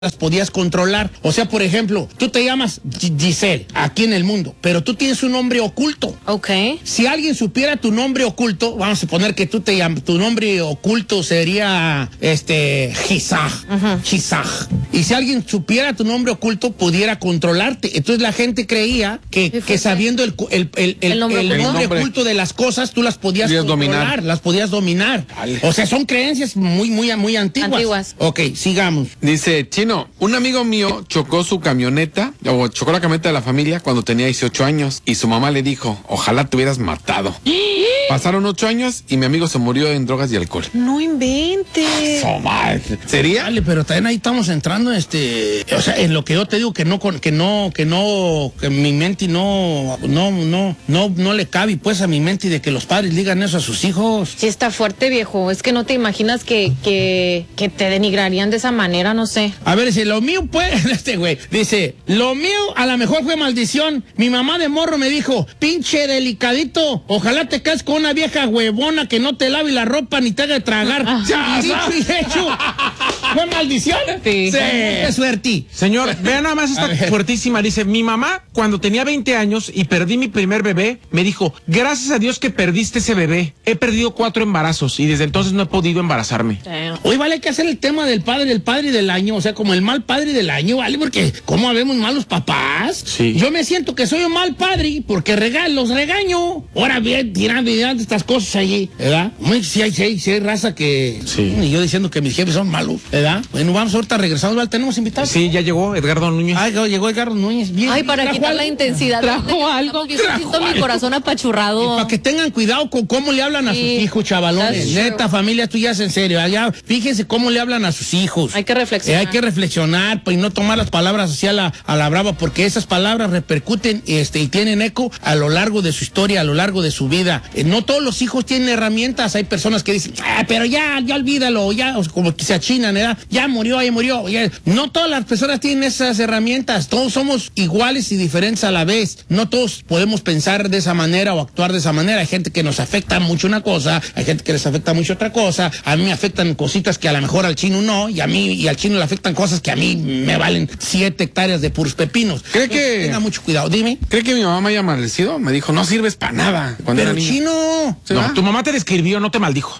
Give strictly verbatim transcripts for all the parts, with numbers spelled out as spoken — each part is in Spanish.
las podías controlar. O sea, por ejemplo, tú te llamas Giselle aquí en el mundo, pero tú tienes un nombre oculto. Ok. Si alguien supiera tu nombre oculto, vamos a suponer que tú te llamas, tu nombre oculto sería este Gisaj, uh-huh. Gisaj. Y si alguien supiera tu nombre oculto, pudiera controlarte. Entonces la gente creía que, que sabiendo el, el, el, el, el, nombre, el nombre oculto de las cosas, tú las podías, podías controlar, dominar. las podías dominar. Vale. O sea, son creencias muy, muy, muy antiguas. Antiguas. Ok, sigamos. Dice, Chino, un amigo mío chocó su camioneta, o chocó la camioneta de la familia cuando tenía dieciocho años, y su mamá le dijo, ojalá te hubieras matado. Pasaron ocho años y mi amigo se murió en drogas y alcohol. No inventes. Oh, ¿sería? Vale, pero también ahí estamos entrando, este, o sea, en lo que yo te digo que no, que no, que no, que mi mente no, no, no, no, no le cabe pues a mi mente de que los padres digan eso a sus hijos. Sí está fuerte, viejo. Es que no te imaginas que, que, que te denigrarían de esa manera, no sé. A ver, dice, lo mío pues, este güey, dice, lo mío a lo mejor fue maldición. Mi mamá de morro me dijo, pinche delicadito, ojalá te caes con una vieja huevona que no te lave la ropa ni te haga tragar. Ya, dicho y hecho. ¿Fue maldición? Sí. Sí. Qué suerte. Señor, vean nada más esta fuertísima. Dice, mi mamá, cuando tenía veinte años y perdí mi primer bebé, me dijo, gracias a Dios que perdiste ese bebé. He perdido cuatro embarazos y desde entonces no he podido embarazarme. Hoy vale que hacer el tema del padre, del padre del año, o sea, como el mal padre del año, ¿vale? Porque, ¿cómo habemos malos papás? Sí. Yo me siento que soy un mal padre porque rega los regaño. Ahora bien, tiran de estas cosas allí, ¿verdad? Sí hay, sí hay, sí hay raza que... Sí. Y yo diciendo que mis jefes son malos, ¿verdad? Bueno, vamos ahorita regresando, ¿vale? ¿Tenemos invitados? Sí, ya llegó Edgardo Núñez. Ay, llegó Edgardo Núñez. Bien. Ay, para quitar la intensidad. Trajo algo. Yo siento mi corazón apachurrado. Para que tengan cuidado con cómo le hablan a Sí. sus hijos, chavalones. Neta, familia, tú ya es en serio. Allá, fíjense cómo le hablan a sus hijos. Hay que reflexionar. Eh, hay que reflexionar pues, y no tomar las palabras así a la, a la brava, porque esas palabras repercuten este, y tienen eco a lo largo de su historia, a lo largo de su vida. Eh, no todos los hijos tienen herramientas. Hay personas que dicen, ah, pero ya, ya olvídalo, ya, o sea, como que se achinan, ¿verdad? Ya murió, ya murió. Ya. No todas las personas tienen esas herramientas. Todos somos iguales y diferentes a la vez. No todos podemos pensar de esa manera o actuar de esa manera. Hay gente que nos afecta mucho una cosa, hay gente que les afecta mucho otra cosa. A mí me afectan cositas que a lo mejor al chino no, y a mí y al chino le afectan cosas que a mí me valen siete hectáreas de puros pepinos. ¿Cree que... Tenga mucho cuidado, dime. ¿Cree que mi mamá me haya maldecido? Me dijo, no sirves para nada. Cuando Pero era niño. chino... No, tu mamá te describió, no te maldijo.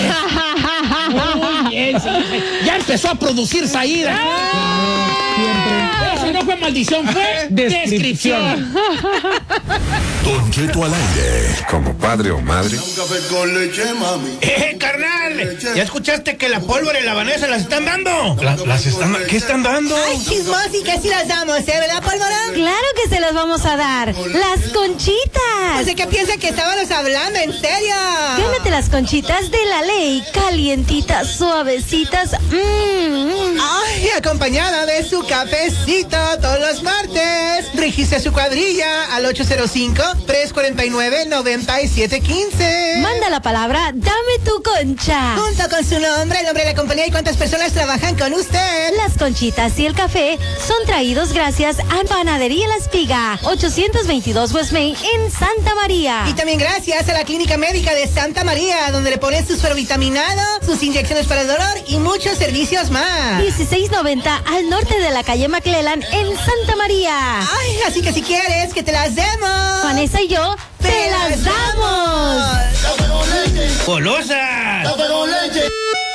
Muy bien, sí. Ya empezó a producir Saída. Eso no fue maldición, fue descripción. Don Cheto al aire. Como padre o madre. Un café con leche, mami. ¡Eh, carnal! ¿Ya escuchaste que la pólvora y la Vanessa las están dando? La, las están, ¿Qué están dando? Ay, chismosi, que sí las damos, ¿eh? ¿Verdad, pólvora? Claro que se las vamos a dar. Las conchitas. No sé qué piensa que estábamos hablando, en serio. Gánate las conchitas de la ley. Calientitas, suavecitas. Mmm. Ay, acompañada de su cafecito todos los martes. Registre su cuadrilla al ocho cero cinco, tres cuatro nueve, nueve siete uno cinco. Manda la palabra, dame tu concha. Junto con su nombre, el nombre de la compañía y cuántas personas trabajan con usted. Las conchitas y el café son traídos gracias a Panadería La Espiga, ochocientos veintidós West Main en Santa María. Y también gracias a la Clínica Médica de Santa María, donde le ponen su suerovitaminado, sus inyecciones para el dolor y muchos servicios más. dieciséis noventa al norte de la calle McClellan en Santa María. Ay, así que si quieres que te las demos, Vanessa y yo te las damos. ¡Golosas! Café con leche.